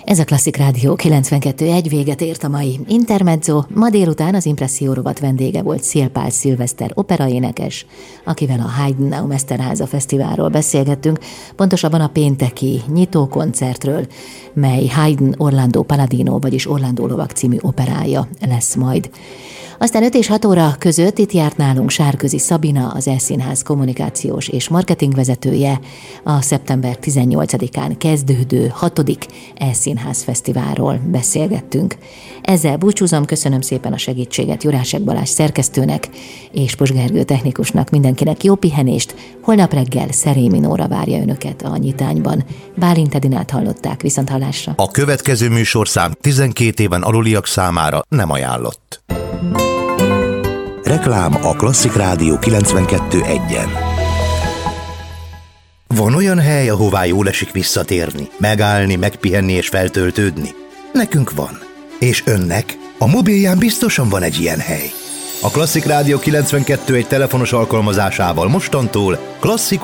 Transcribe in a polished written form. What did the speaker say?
Ez a Klasszik Rádió 92.1, véget ért a mai Intermezzo. Ma délután az Impresszió rovat vendége volt Széll Pál Szilveszter operaénekes, akivel a Haydn Eszterháza Fesztiválról beszélgettünk, pontosabban a pénteki nyitókoncertről, mely Haydn Orlando Paladino, vagyis Orlando lovag című operája lesz majd. Aztán 5 és 6 óra között itt járt nálunk Sárközi Szabina, az E-színház kommunikációs és marketingvezetője, a szeptember 18-án kezdődő 6. E-színház fesztiválról beszélgettünk. Ezzel búcsúzom, köszönöm szépen a segítséget Jurásek Balázs szerkesztőnek és Pos Gergő technikusnak, mindenkinek jó pihenést. Holnap reggel Szerémi Nóra várja önöket a Nyitányban. Bálint Edinát hallották, viszonthallásra. A következő műsorszám 12 éven aluliak számára nem ajánlott. Reklám a Klasszik Rádió 92.1-en. Van olyan hely, ahová jól esik visszatérni, megállni, megpihenni és feltöltődni? Nekünk van. És önnek? A mobilján biztosan van egy ilyen hely. A Klasszik Rádió 92.1 telefonos alkalmazásával mostantól klasszikus